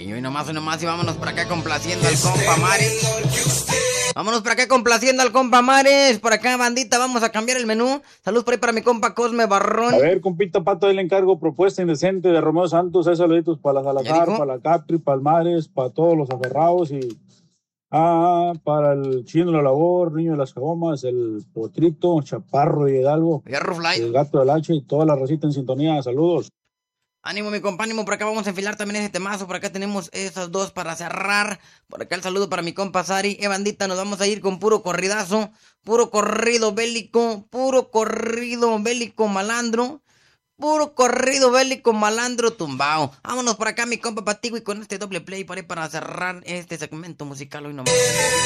Y hoy nomás, y vámonos para acá complaciendo al compa Mares. Vámonos para acá complaciendo al compa Mares. Por acá, bandita, vamos a cambiar el menú. Saludos por ahí para mi compa Cosme Barrón. A ver, compita Pato, ahí le encargo propuesta indecente de Romeo Santos. Hay saluditos para la Salazar, para la Capri, para el Mares, para todos los aferrados y para el Chino de la Labor, Niño de las Cagomas, el Potrito, Chaparro y Hidalgo, el Gato del H y toda la recita en sintonía. Saludos. Ánimo, mi compa, ánimo. Por acá vamos a enfilar también ese temazo. Por acá tenemos esas dos para cerrar. Por acá el saludo para mi compa Sari. Bandita, nos vamos a ir con puro corridazo. Puro corrido bélico malandro. Puro corrido bélico malandro tumbao. Vámonos por acá, mi compa Patigo, y con este doble play para cerrar este segmento musical hoy nomás.